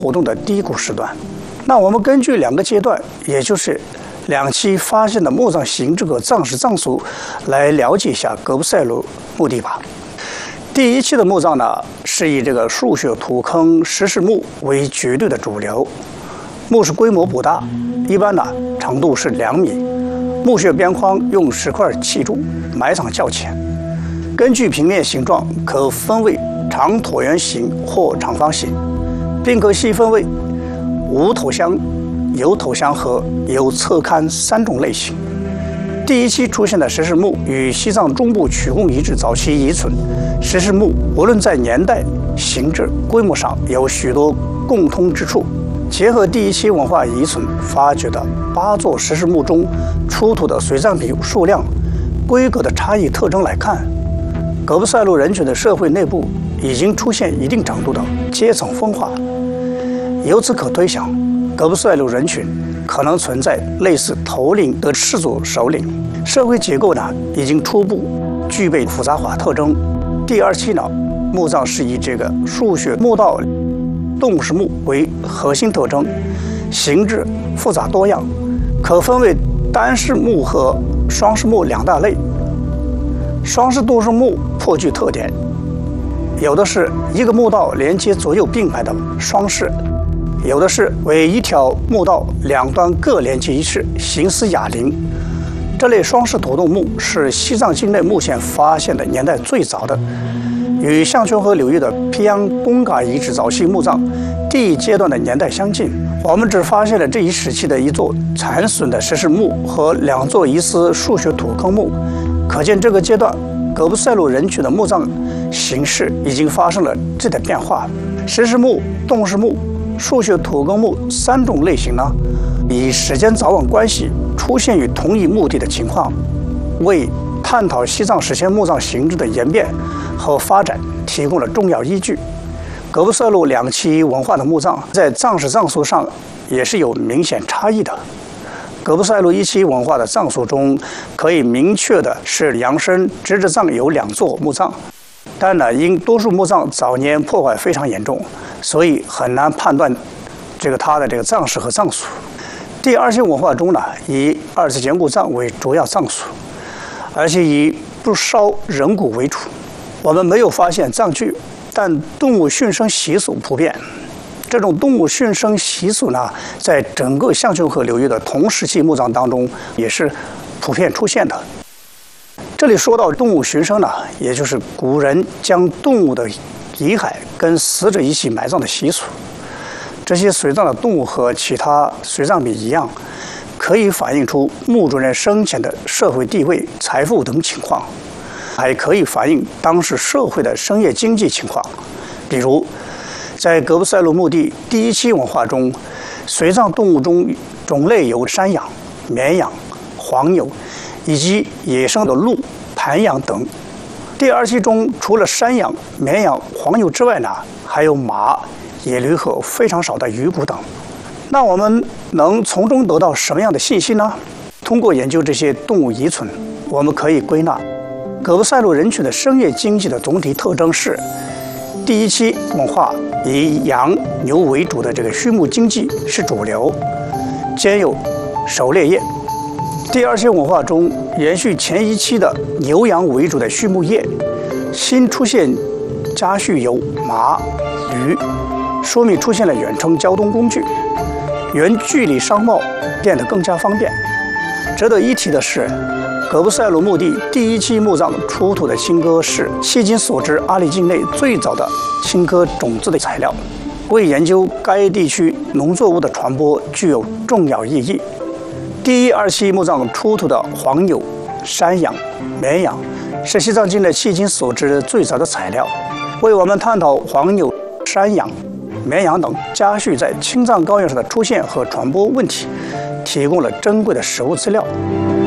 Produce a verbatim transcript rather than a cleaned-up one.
活动的低谷时段。那我们根据两个阶段，也就是两期发现的墓葬形制和葬式葬俗，来了解一下格布赛鲁墓地吧。第一期的墓葬呢，是以这个树穴土坑石室墓为绝对的主流，墓室规模不大，一般呢长度是两米，墓穴边框用石块砌筑，埋藏较浅。根据平面形状，可分为长椭圆形或长方形，并可细分为无头箱、有头箱和有侧龛三种类型。第一期出现的石室墓与西藏中部曲贡遗址早期遗存石室墓，无论在年代、形制、规模上有许多共通之处。结合第一期文化遗存发掘的八座石室墓中出土的随葬品数量、规格的差异特征来看，格布赛鲁人群的社会内部已经出现一定程度的阶层分化。由此可推想，格布赛鲁人群可能存在类似头领的氏族首领，社会结构呢已经初步具备复杂化特征。第二期呢，墓葬是以这个树穴墓道、动式墓为核心特征，形制复杂多样，可分为单式墓和双式墓两大类。双式动式墓颇具特点，有的是一个墓道连接左右并排的双式，有的是为一条墓道两端各连接一室，形似哑铃。这类双式土洞墓是西藏境内目前发现的年代最早的，与象群河流域的皮扬贡嘎遗址早期墓葬第一阶段的年代相近。我们只发现了这一时期的一座残损的石室墓和两座疑似树穴土坑墓，可见这个阶段格布赛鲁人群的墓葬形式已经发生了质的变化。石室墓、动式墓、树穴土坑墓三种类型呢，以时间早晚关系出现于同一墓地的情况，为探讨西藏史前墓葬形制的演变和发展提供了重要依据。格布赛鲁两期文化的墓葬在葬式葬俗上也是有明显差异的。格布赛鲁一期文化的葬俗中，可以明确的是杨生直至葬有两座墓葬，但呢，因多数墓葬早年破坏非常严重，所以很难判断这个它的这个葬式和葬俗。第二期文化中呢，以二次简骨葬为主要葬俗，而且以不烧人骨为主。我们没有发现葬具，但动物驯生习俗普遍。这种动物驯生习俗呢，在整个象群河流域的同时期墓葬当中也是普遍出现的。这里说到动物驯生呢，也就是古人将动物的遗骸跟死者一起埋葬的习俗。这些随葬的动物和其他随葬品一样，可以反映出墓主人生前的社会地位、财富等情况，还可以反映当时社会的商业经济情况。比如，在格布赛鲁墓地第一期文化中，随葬动物中种类有山羊、绵羊、黄牛，以及野生的鹿、盘羊等。第二期中，除了山羊、绵羊、黄牛之外呢，还有马、野驴和非常少的鱼骨等。那我们能从中得到什么样的信息呢？通过研究这些动物遗存，我们可以归纳格布赛鲁人群的商业经济的总体特征是：第一期文化以羊牛为主的这个畜牧经济是主流，兼有狩猎业。第二期文化中延续前一期的牛羊为主的畜牧业，新出现家畜有马、驴，说明出现了远程交通工具，远距离商贸变得更加方便。值得一提的是，格布赛鲁墓地第一期墓葬出土的青稞是迄今所知阿里境内最早的青稞种子的材料，为研究该地区农作物的传播具有重要意义。第一、二期墓葬出土的黄牛、山羊、绵羊是西藏境内迄今所知的最早的材料，为我们探讨黄牛、山羊、绵羊等家畜在青藏高原上的出现和传播问题提供了珍贵的实物资料。